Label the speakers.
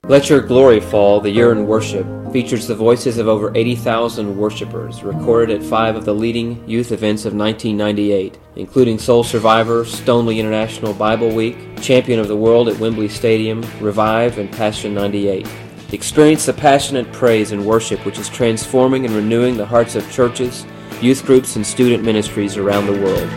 Speaker 1: Let Your Glory Fall, The Year in Worship, features the voices of over 80,000 worshipers recorded at 5 of the leading youth events of 1998, including Soul Survivor, Stoneleigh International Bible Week, Champion of the World at Wembley Stadium, Revive, and Passion 98. Experience the passionate praise and worship which is transforming and renewing the hearts of churches, youth groups, and student ministries around the world.